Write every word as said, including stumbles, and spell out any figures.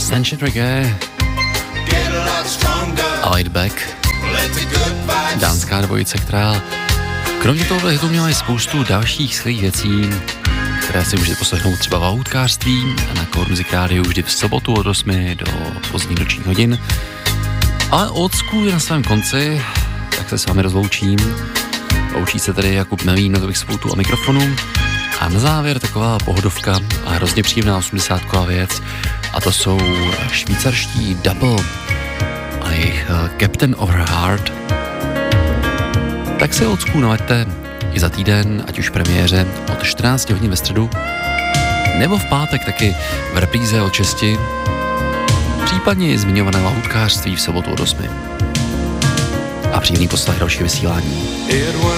Sunshine Reggae, Lightback, dánská dvojice, která kromě tohoto hitu měla i spoustu dalších svých věcí, které si můžete poslechnout třeba v autkářství a na Core Music Rádiu vždy v sobotu od osmi do pozdních nočních hodin. Ale Old School je na svém konci, tak se s vámi rozloučím. Loučí se tedy Jakub Melín na spoutu a mikrofonu. A na závěr taková pohodovka a hrozně příjemná osmdesátková věc. A to jsou švýcarští Double a jejich Captain of Her Heart. Tak si Old School nalaďte i za týden, ať už v premiéře od čtrnáct hodin ve středu, nebo v pátek taky v repríze od šesti, případně i zmiňovaného hudkářství v sobotu od osmi. A příjemný poslech další vysílání.